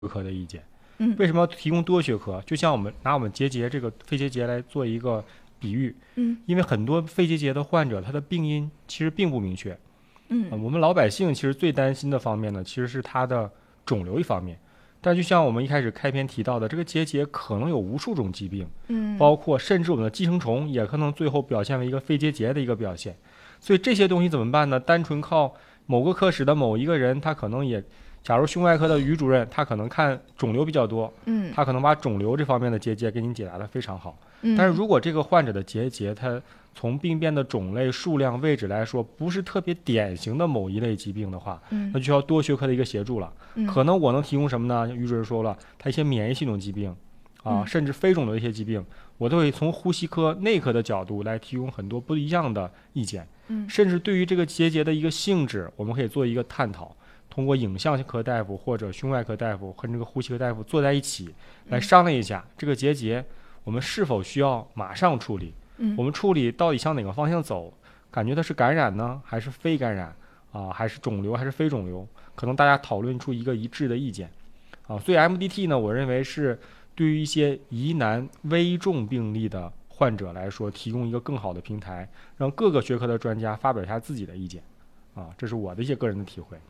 科的意见。 嗯， 为什么要提供多学科？就像我们拿我们结节这个肺结节来做一个比喻，因为很多肺结节的患者他的病因其实并不明确。我们老百姓其实最担心的方面呢，其实是它的肿瘤一方面。但就像我们一开始开篇提到的，这个结节可能有无数种疾病，包括甚至我们的寄生虫也可能最后表现为一个肺结节的一个表现。所以这些东西怎么办呢？单纯靠某个科室的某一个人，他可能也，假如胸外科的于主任，他可能看肿瘤比较多，他可能把肿瘤这方面的结节给你解答的非常好。但是如果这个患者的结节，它从病变的种类、数量、位置来说，不是特别典型的某一类疾病的话，那就要多学科的一个协助了。可能我能提供什么呢？于主任说了，他一些免疫系统疾病甚至非肿瘤的一些疾病，我都会从呼吸科、内科的角度来提供很多不一样的意见。甚至对于这个结节的一个性质，我们可以做一个探讨，通过影像科大夫或者胸外科大夫和这个呼吸科大夫坐在一起来商量一下，这个结节我们是否需要马上处理，我们处理到底向哪个方向走，感觉它是感染呢，还是非感染还是肿瘤还是非肿瘤，可能大家讨论出一个一致的意见所以 MDT 呢，我认为是对于一些疑难危重病例的患者来说，提供一个更好的平台，让各个学科的专家发表一下自己的意见这是我的一些个人的体会。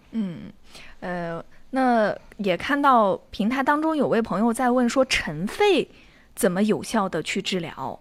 那也看到平台当中有位朋友在问说，尘肺怎么有效的去治疗？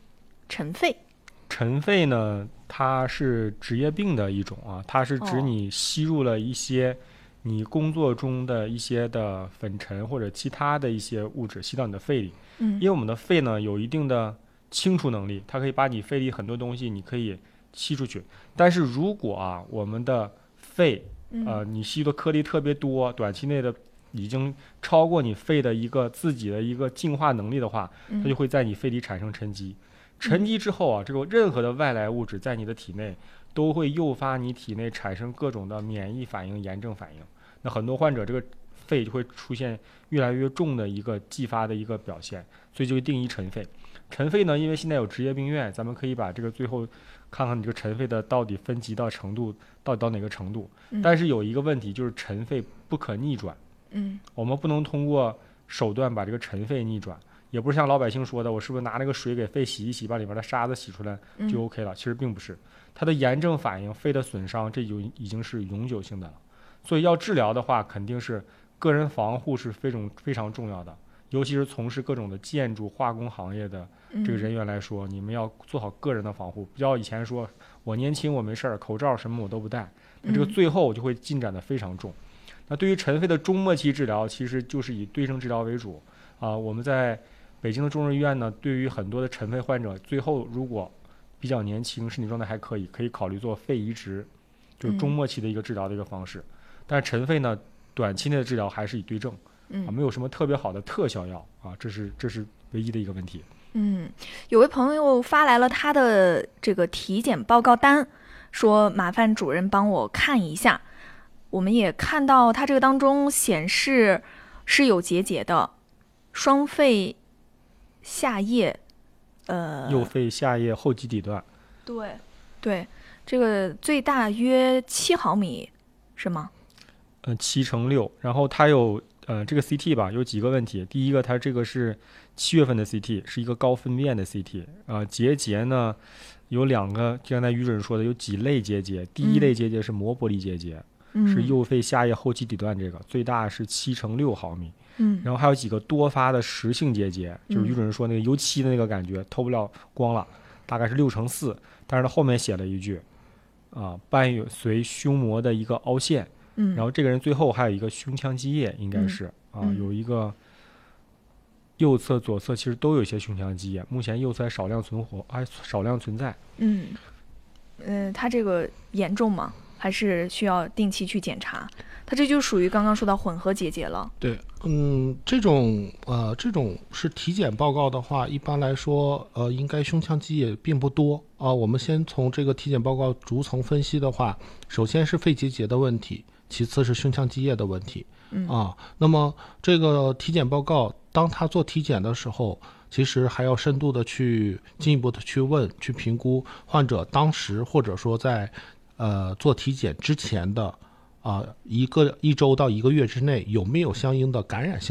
尘肺呢，它是职业病的一种它是指你吸入了一些你工作中的一些的粉尘或者其他的一些物质吸到你的肺里。因为我们的肺呢有一定的清除能力，它可以把你肺里很多东西你可以吸出去。但是如果我们的肺你吸的颗粒特别多，短期内的已经超过你肺的一个自己的一个净化能力的话，它就会在你肺里产生沉积。沉积之后这个任何的外来物质在你的体内都会诱发你体内产生各种的免疫反应、炎症反应。那很多患者这个肺就会出现越来越重的一个继发的一个表现，所以就定义尘肺。尘肺呢，因为现在有职业病院，咱们可以把这个最后看看你这个尘肺的到底分级到程度到底到哪个程度。但是有一个问题，就是尘肺不可逆转。我们不能通过手段把这个尘肺逆转，也不是像老百姓说的，我是不是拿那个水给肺洗一洗，把里面的沙子洗出来就 OK 了？其实并不是，它的炎症反应、肺的损伤，这就已经是永久性的了。所以要治疗的话，肯定是个人防护是非常重要的。尤其是从事各种的建筑化工行业的这个人员来说，你们要做好个人的防护，不要以前说我年轻我没事儿，口罩什么我都不戴，那这个最后就会进展的非常重。那对于尘肺的中末期治疗，其实就是以对症治疗为主我们在北京的中日医院呢，对于很多的尘肺患者，最后如果比较年轻，身体状态还可以考虑做肺移植，就是中末期的一个治疗的一个方式。但是尘肺呢，短期内的治疗还是以对症没有什么特别好的特效药这是唯一的一个问题。 有位朋友发来了他的这个体检报告单，说麻烦主任帮我看一下。我们也看到他这个当中显示是有结节的，双肺下叶右肺下叶后基底段。 对，这个最大约7毫米是吗 ？7×6，然后它有这个 CT 吧，有几个问题。第一个，它这个是7月份的 CT， 是一个高分辨的 CT 结节呢有2个，就刚才于主任说的有几类结节。第一类结节是膜玻璃结节，是右肺下叶后基底段，这个最大是7×6毫米。然后还有几个多发的实性结节，就是于主任说那个油漆的那个感觉透不了光了，大概是6×4，但是他后面写了一句伴随胸膜的一个凹陷。然后这个人最后还有一个胸腔积液，应该是有一个右侧左侧其实都有一些胸腔积液，目前右侧少量存在。 他这个严重吗？还是需要定期去检查？它这就属于刚刚说到混合结节了。 对，这种是体检报告的话，一般来说应该胸腔积液并不多我们先从这个体检报告逐层分析的话，首先是肺结节的问题，其次是胸腔积液的问题那么这个体检报告当他做体检的时候，其实还要深度的去进一步的去评估患者当时或者说在做体检之前的一周到1个月之内有没有相应的感染性